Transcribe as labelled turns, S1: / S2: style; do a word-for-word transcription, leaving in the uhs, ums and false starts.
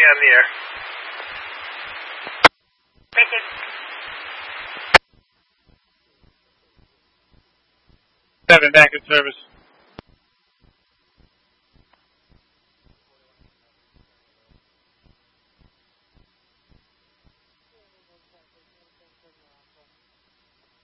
S1: on the air.
S2: Thank you.
S3: Seven, back in service.